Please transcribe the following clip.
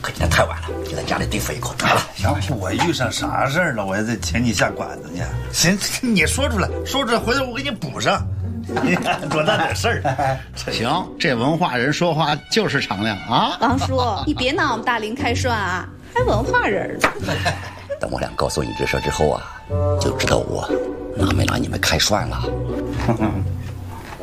可今天太晚了，就在家里对付一口得了。 行，我遇上啥事儿了，我也得请你下馆子去。行，你说出来，回头我给你补上。多大点事儿？ 行，这文化人说话就是敞亮啊！ 王叔，你别拿我们大林开涮啊，还文化人呢。 等我俩告诉你这事之后啊，就知道我拿没拿你们开涮了。